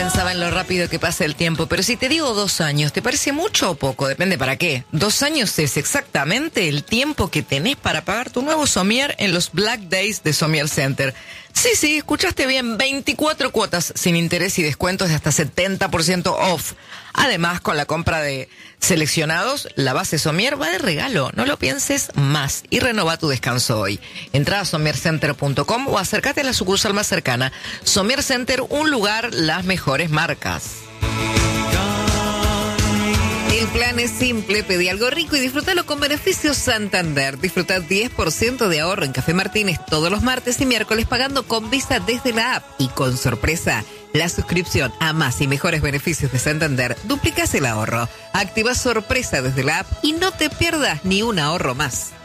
pensaba en lo rápido que pasa el tiempo, pero si te digo 2 años, ¿te parece mucho o poco? Depende para qué. 2 años es exactamente el tiempo que tenés para pagar tu nuevo somier en los Black Days de Somier Center. Sí, escuchaste bien, 24 cuotas sin interés y descuentos de hasta 70% off. Además, con la compra de seleccionados, la base Somier va de regalo. No lo pienses más y renova tu descanso hoy. Entra a somiercenter.com o acércate a la sucursal más cercana. Somier Center, un lugar, las mejores marcas. El plan es simple, pedí algo rico y disfrútalo con beneficios Santander. Disfruta 10% de ahorro en Café Martínez todos los martes y miércoles pagando con Visa desde la app. Y con sorpresa, la suscripción a más y mejores beneficios de Santander, duplicas el ahorro. Activa sorpresa desde la app y no te pierdas ni un ahorro más.